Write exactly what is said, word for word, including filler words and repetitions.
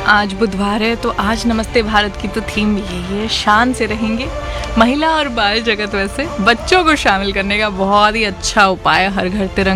आज बुधवार है तो आज नमस्ते भारत की तो थीम भी यही है, शान से रहेंगे। महिला और बाल जगत वैसे बच्चों को शामिल करने का बहुत ही अच्छा उपाय, हर घर तिरंगा